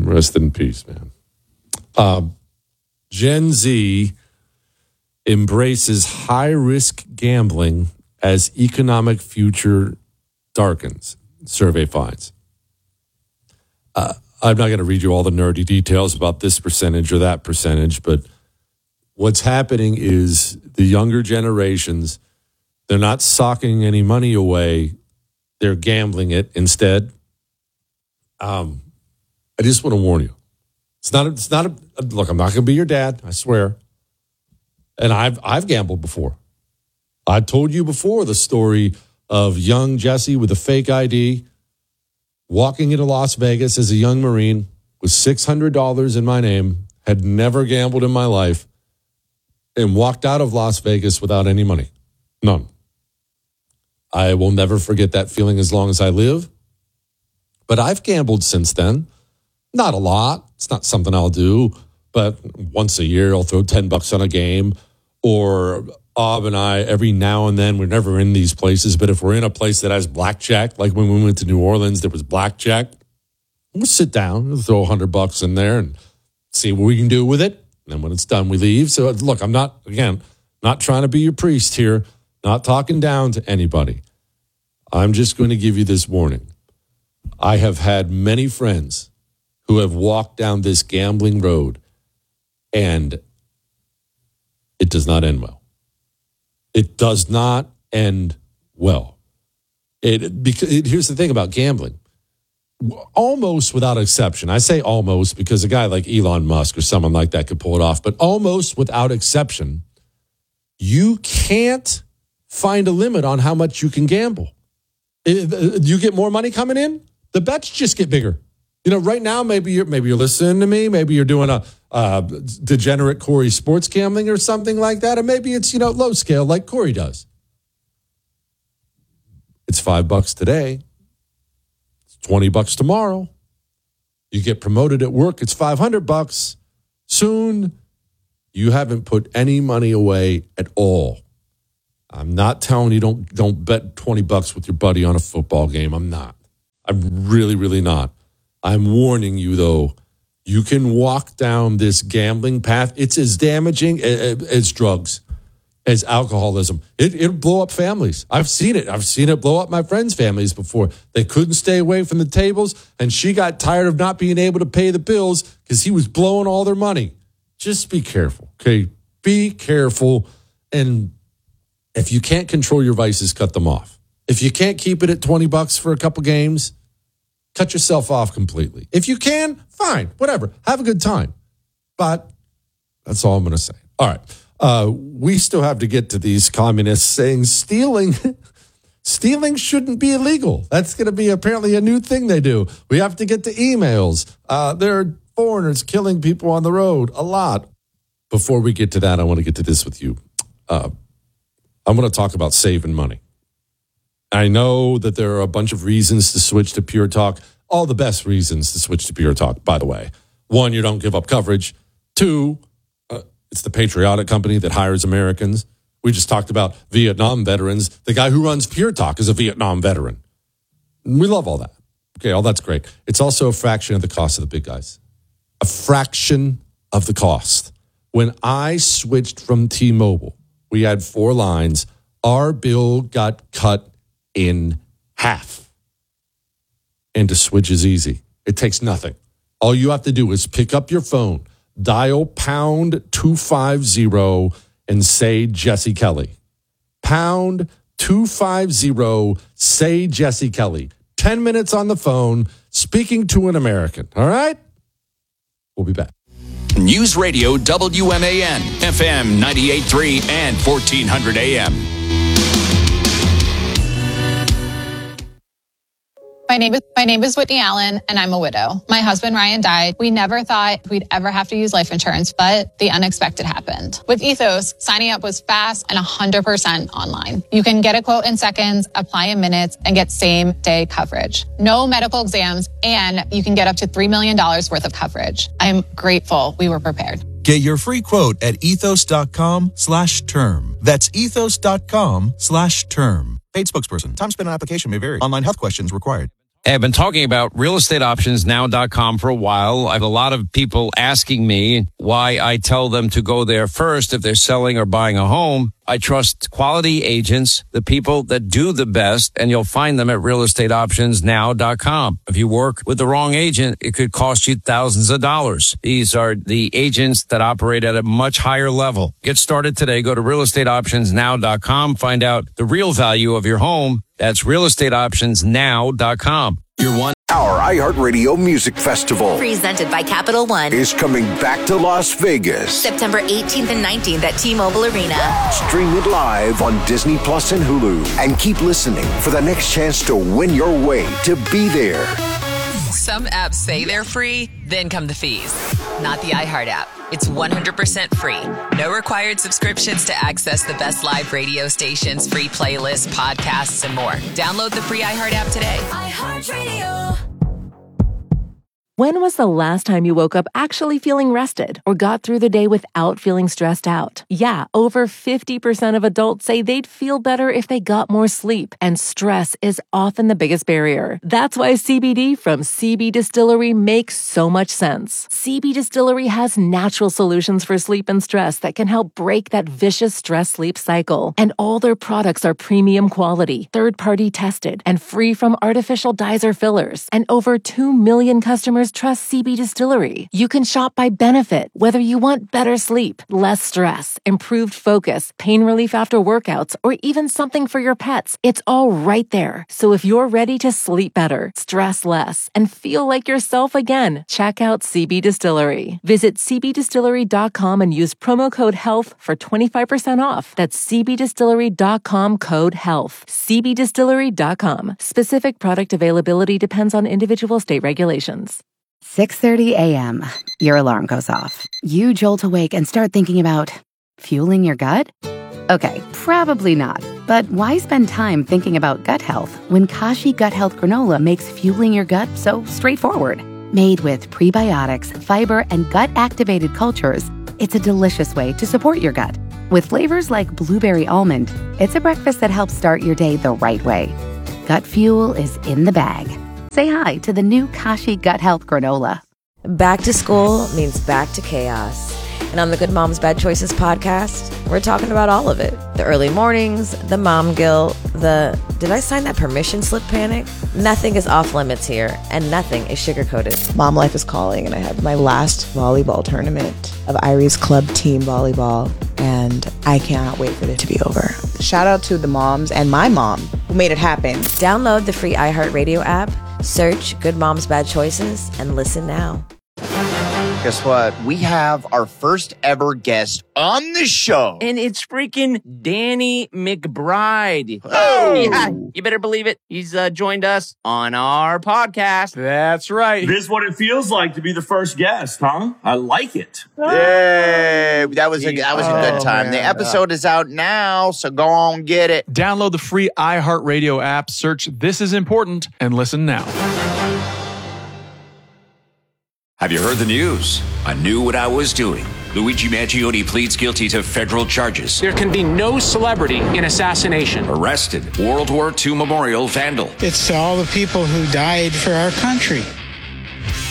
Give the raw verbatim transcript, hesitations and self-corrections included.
Rest in peace, man. Um, Gen Z embraces high-risk gambling as economic future darkens, survey finds. Uh, I'm not going to read you all the nerdy details about this percentage or that percentage, but what's happening is the younger generations, they're not socking any money away. They're gambling it instead. Um, I just want to warn you. It's not, a, it's not a, look, I'm not going to be your dad, I swear. And I've, I've gambled before. I told you before the story of young Jesse with a fake I D walking into Las Vegas as a young Marine with six hundred dollars in my name, had never gambled in my life, and walked out of Las Vegas without any money. None. I will never forget that feeling as long as I live. But I've gambled since then. Not a lot. It's not something I'll do. But once a year, I'll throw ten bucks on a game. Or Ob and I, every now and then, we're never in these places, but if we're in a place that has blackjack, like when we went to New Orleans, there was blackjack, we'll sit down and throw a hundred bucks in there and see what we can do with it. And then when it's done, we leave. So look, I'm not, again, not trying to be your priest here, not talking down to anybody. I'm just going to give you this warning. I have had many friends who have walked down this gambling road, and it does not end well. It does not end well. It because it, here's the thing about gambling. Almost without exception, I say almost because a guy like Elon Musk or someone like that could pull it off, but almost without exception, you can't find a limit on how much you can gamble. It, you get more money coming in, the bets just get bigger. You know, right now, maybe you're maybe you're listening to me. Maybe you're doing a uh, degenerate Corey sports gambling or something like that, or maybe it's, you know, low scale like Corey does. It's five bucks today. It's twenty bucks tomorrow. You get promoted at work. It's five hundred bucks. Soon, you haven't put any money away at all. I'm not telling you don't don't bet twenty bucks with your buddy on a football game. I'm not. I'm really, really not. I'm warning you, though, you can walk down this gambling path. It's as damaging as drugs, as alcoholism. It, it'll blow up families. I've seen it. I've seen it blow up my friends' families before. They couldn't stay away from the tables, and she got tired of not being able to pay the bills because he was blowing all their money. Just be careful, okay? Be careful, and if you can't control your vices, cut them off. If you can't keep it at twenty bucks for a couple games, cut yourself off completely. If you can, fine, whatever. Have a good time. But that's all I'm going to say. All right. Uh, we still have to get to these communists saying stealing, stealing shouldn't be illegal. That's going to be apparently a new thing they do. We have to get to emails. Uh, there are foreigners killing people on the road a lot. Before we get to that, I want to get to this with you. Uh, I'm going to talk about saving money. I know that there are a bunch of reasons to switch to Pure Talk, all the best reasons to switch to Pure Talk, by the way. One, you don't give up coverage. Two, uh, it's the patriotic company that hires Americans. We just talked about Vietnam veterans. The guy who runs Pure Talk is a Vietnam veteran. We love all that. Okay, all that's great. It's also a fraction of the cost of the big guys. A fraction of the cost. When I switched from T-Mobile, we had four lines. Our bill got cut in half. And to switch is easy. It takes nothing. All you have to do is pick up your phone, dial pound two five zero, and say Jesse Kelly. Pound two five zero, say Jesse Kelly. Ten minutes on the phone, speaking to an American. All right? We'll be back. News Radio W M A N, F M ninety-eight point three and fourteen hundred A M. My name is my name is Whitney Allen, and I'm a widow. My husband, Ryan, died. We never thought we'd ever have to use life insurance, but the unexpected happened. With Ethos, signing up was fast and one hundred percent online. You can get a quote in seconds, apply in minutes, and get same-day coverage. No medical exams, and you can get up to three million dollars worth of coverage. I'm grateful we were prepared. Get your free quote at ethos.com slash term. That's ethos.com slash term. Paid spokesperson. Time spent on application may vary. Online health questions required. I've been talking about real estate options now dot com for a while. I have a lot of people asking me why I tell them to go there first if they're selling or buying a home. I trust quality agents, the people that do the best, and you'll find them at real estate options now dot com. If you work with the wrong agent, it could cost you thousands of dollars. These are the agents that operate at a much higher level. Get started today. Go to real estate options now dot com. Find out the real value of your home. That's real estate options now dot com. Your one. Our iHeartRadio Music Festival, presented by Capital One, is coming back to Las Vegas. September eighteenth and nineteenth at T-Mobile Arena. Stream it live on Disney Plus and Hulu. And keep listening for the next chance to win your way to be there. Some apps say they're free, then come the fees. Not the iHeart app. It's one hundred percent free. No required subscriptions to access the best live radio stations, free playlists, podcasts, and more. Download the free iHeart app today. iHeartRadio. When was the last time you woke up actually feeling rested or got through the day without feeling stressed out? Yeah, over fifty percent of adults say they'd feel better if they got more sleep, and stress is often the biggest barrier. That's why C B D from C B Distillery makes so much sense. C B Distillery has natural solutions for sleep and stress that can help break that vicious stress-sleep cycle. And all their products are premium quality, third-party tested, and free from artificial dyes or fillers. And over two million customers trust C B Distillery. You can shop by benefit, whether you want better sleep, less stress, improved focus, pain relief after workouts, or even something for your pets. It's all right there. So if you're ready to sleep better, stress less, and feel like yourself again, check out C B Distillery. Visit c b distillery dot com and use promo code HEALTH for twenty-five percent off. That's c b distillery dot com code HEALTH. c b distillery dot com. Specific product availability depends on individual state regulations. six thirty a.m. Your alarm goes off. You jolt awake and start thinking about fueling your gut? Okay, probably not. But why spend time thinking about gut health when Kashi Gut Health Granola makes fueling your gut so straightforward? Made with prebiotics, fiber, and gut-activated cultures, it's a delicious way to support your gut. With flavors like blueberry almond, it's a breakfast that helps start your day the right way. Gut fuel is in the bag. Say hi to the new Kashi Gut Health Granola. Back to school means back to chaos. And on the Good Moms Bad Choices podcast, we're talking about all of it. The early mornings, the mom guilt, the did I sign that permission slip panic? Nothing is off limits here, and nothing is sugar-coated. Mom life is calling, and I have my last volleyball tournament of Irie's club team volleyball, and I cannot wait for it to be over. Shout out to the moms and my mom who made it happen. Download the free iHeartRadio app, search Good Moms Bad Choices, and listen now. Guess what? We have our first ever guest on the show. And it's freaking Danny McBride. Oh! Yeah, you better believe it. He's uh, joined us on our podcast. That's right. This is what it feels like to be the first guest, huh? I like it. Yay! That was a, that was a good time. Oh, the episode is out now, so go on, get it. Download the free iHeartRadio app, search This Is Important, and listen now. Have you heard the news? I knew what I was doing. Luigi Mangione pleads guilty to federal charges. There can be no celebrity in assassination. Arrested. World War Two memorial vandal. It's to all the people who died for our country.